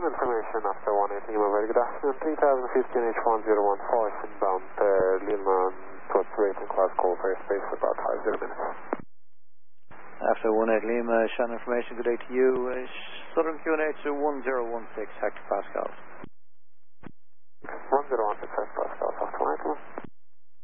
information after 18 Lima, very good afternoon, 3015 H1014, inbound Lima towards rating class call for airspace for about 50 minutes. After 18 Lima, Shan information, good day to you, Southern QNH 1016 hectopascals. 1016 hectopascals, after 18 Lima.